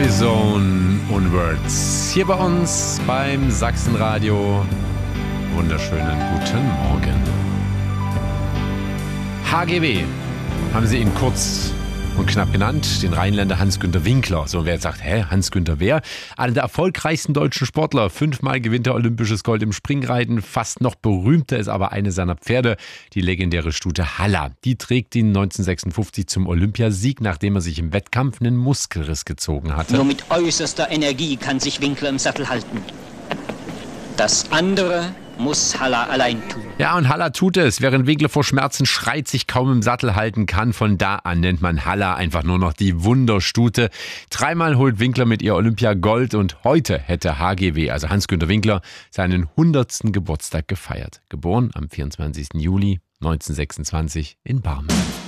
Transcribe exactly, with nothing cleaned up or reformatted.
Boyzone Onwards. Hier bei uns beim Sachsenradio. Wunderschönen guten Morgen. H G W haben sie ihn kurz und knapp genannt, den Rheinländer Hans-Günter Winkler. So, wer jetzt sagt, hä, Hans-Günter wer? Einer der erfolgreichsten deutschen Sportler. Fünfmal gewinnt er olympisches Gold im Springreiten. Fast noch berühmter ist aber eine seiner Pferde, die legendäre Stute Halla. Die trägt ihn neunzehnhundertsechsundfünfzig zum Olympiasieg, nachdem er sich im Wettkampf einen Muskelriss gezogen hatte. Nur mit äußerster Energie kann sich Winkler im Sattel halten. Das andere muss Halla allein tun. Ja, und Halla tut es. Während Winkler vor Schmerzen schreit, sich kaum im Sattel halten kann, von da an nennt man Halla einfach nur noch die Wunderstute. Dreimal holt Winkler mit ihr Olympiagold und heute hätte H G W, also Hans-Günter Winkler, seinen hundertsten Geburtstag gefeiert. Geboren am vierundzwanzigsten Juli neunzehnhundertsechsundzwanzig in Barmen.